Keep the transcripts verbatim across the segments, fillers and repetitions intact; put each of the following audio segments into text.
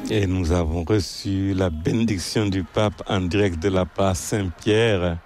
Et nous avons reçu la bénédiction du pape en direct de la place Saint-Pierre.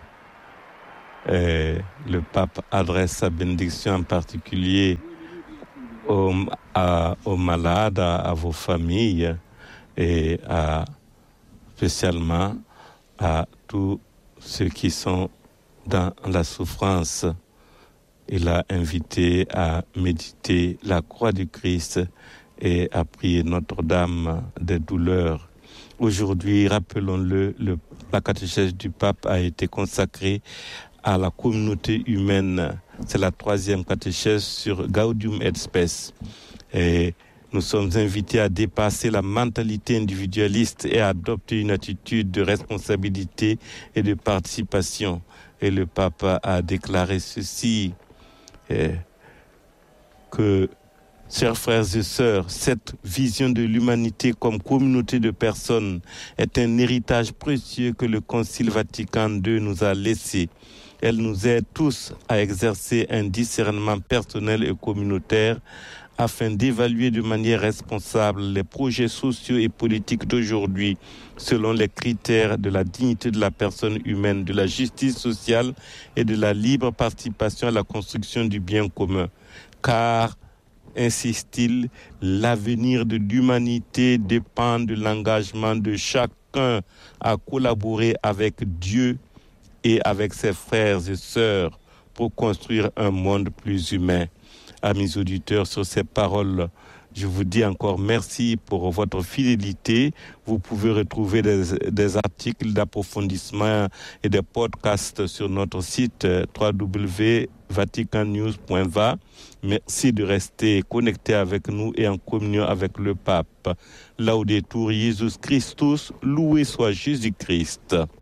Et le pape adresse sa bénédiction en particulier aux, à, aux malades, à, à vos familles et à, spécialement à tous ceux qui sont dans la souffrance. Il a invité à méditer la croix du Christ et à prier Notre-Dame des douleurs. Aujourd'hui, rappelons-le, le, la catéchèse du pape a été consacrée à la communauté humaine. C'est la troisième catéchèse sur Gaudium et Spes. Et nous sommes invités à dépasser la mentalité individualiste et à adopter une attitude de responsabilité et de participation. Et le pape a déclaré ceci, eh, que, chers frères et sœurs, cette vision de l'humanité comme communauté de personnes est un héritage précieux que le Concile Vatican deux nous a laissé. Elle nous aide tous à exercer un discernement personnel et communautaire afin d'évaluer de manière responsable les projets sociaux et politiques d'aujourd'hui selon les critères de la dignité de la personne humaine, de la justice sociale et de la libre participation à la construction du bien commun. Car, insiste-t-il, l'avenir de l'humanité dépend de l'engagement de chacun à collaborer avec Dieu et avec ses frères et sœurs pour construire un monde plus humain. Amis auditeurs, sur ces paroles, je vous dis encore merci pour votre fidélité. Vous pouvez retrouver des, des articles d'approfondissement et des podcasts sur notre site w w w point vatican news point v a. Merci de rester connectés avec nous et en communion avec le pape. Laudetur Jesus Christus, loué soit Jésus-Christ.